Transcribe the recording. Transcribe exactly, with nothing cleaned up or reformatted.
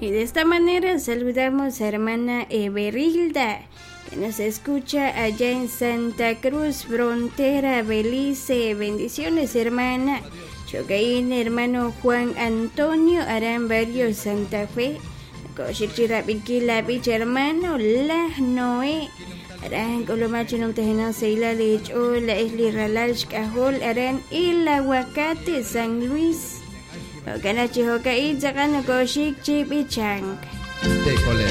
Y de esta manera saludamos a hermana Everilda, que nos escucha allá en Santa Cruz, frontera Belice. Bendiciones, hermana. Chocaín, hermano Juan Antonio Arambario, Santa Fe. Cochichirapinquila, bicha hermano Las Noé. Aran colomacho no te no se la lech o la isli ralach cajol aran el aguacate San Luis. Okanachi hokai zakano koshik chipichang.